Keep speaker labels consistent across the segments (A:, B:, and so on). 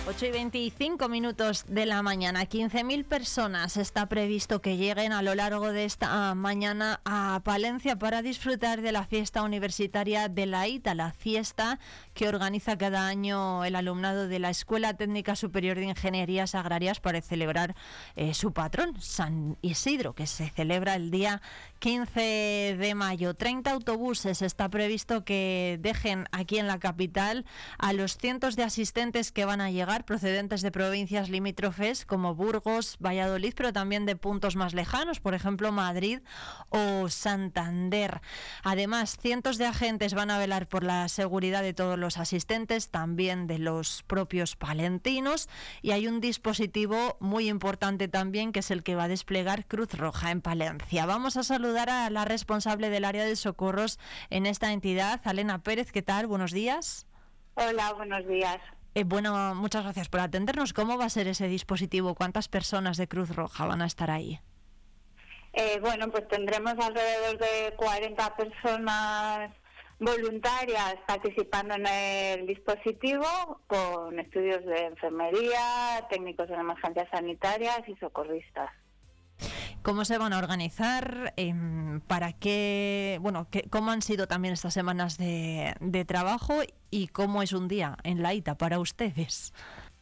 A: 8:25 de la mañana. 15.000 personas está previsto que lleguen a lo largo de esta mañana a Palencia para disfrutar de la fiesta universitaria de la ITA, la fiesta que organiza cada año el alumnado de la Escuela Técnica Superior de Ingenierías Agrarias para celebrar su patrón, San Isidro, que se celebra el día 15 de mayo. 30 autobuses está previsto que dejen aquí en la capital a los cientos de asistentes que van a llegar procedentes de provincias limítrofes como Burgos, Valladolid, pero también de puntos más lejanos, por ejemplo Madrid o Santander. Además, cientos de agentes van a velar por la seguridad de todos los asistentes, también de los propios palentinos, y hay un dispositivo muy importante también que es el que va a desplegar Cruz Roja en Palencia. Vamos a saludar a la responsable del área de socorros en esta entidad, Elena Pérez. ¿Qué tal? Buenos días.
B: Hola, buenos días.
A: Bueno, muchas gracias por atendernos. ¿Cómo va a ser ese dispositivo? ¿Cuántas personas de Cruz Roja van a estar ahí?
B: Bueno, pues tendremos alrededor de 40 personas voluntarias participando en el dispositivo, con estudios de enfermería, técnicos en emergencias sanitarias y socorristas.
A: ¿Cómo se van a organizar? ¿Para qué? Bueno, ¿cómo han sido también estas semanas de trabajo y cómo es un día en la ITA para ustedes?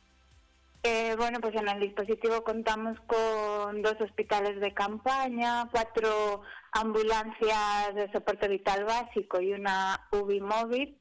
B: Bueno, pues en el dispositivo contamos con 2 hospitales de campaña, 4 ambulancias de soporte vital básico y una UBI móvil.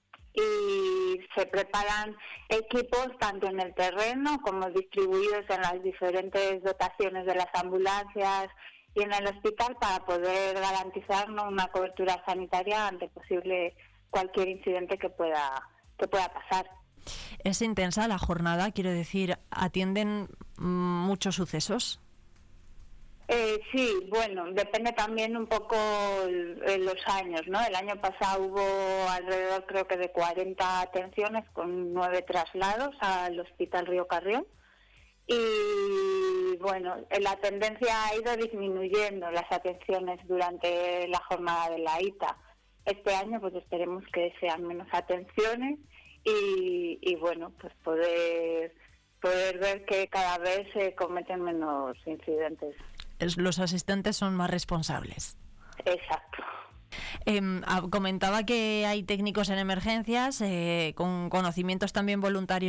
B: Y se preparan equipos tanto en el terreno como distribuidos en las diferentes dotaciones de las ambulancias y en el hospital para poder garantizarnos una cobertura sanitaria ante posible cualquier incidente que pueda pasar.
A: Es intensa la jornada, quiero decir, ¿atienden muchos sucesos?
B: Sí, bueno, depende también un poco los años, ¿no? El año pasado hubo alrededor, creo que de 40 atenciones con 9 traslados al Hospital Río Carrión. Y bueno, la tendencia ha ido disminuyendo las atenciones durante la jornada de la ITA. Este año pues esperemos que sean menos atenciones y bueno, pues poder ver que cada vez se cometen menos incidentes.
A: Los asistentes son más responsables.
B: Exacto.
A: Comentaba que hay técnicos en emergencias con conocimientos también voluntarios